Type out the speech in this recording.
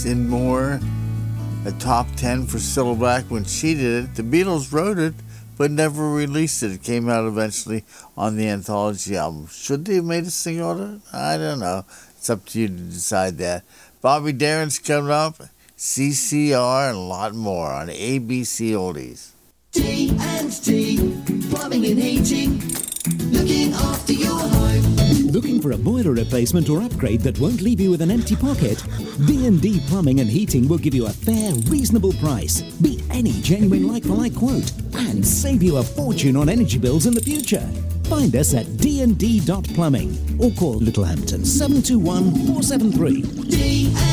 place in more a top 10 for Cilla Black when she did it. The Beatles wrote it, but never released it. It came out eventually on the anthology album. Should they have made a single of it? I don't know. It's up to you to decide that. Bobby Darin's coming up, CCR, and a lot more on ABC Oldies. D&D, plumbing and heating, looking after your home. Looking for a boiler replacement or upgrade that won't leave you with an empty pocket? D&D Plumbing and Heating will give you a fair, reasonable price, beat any genuine like-for-like quote, and save you a fortune on energy bills in the future. Find us at dnd.plumbing or call Littlehampton 721 473.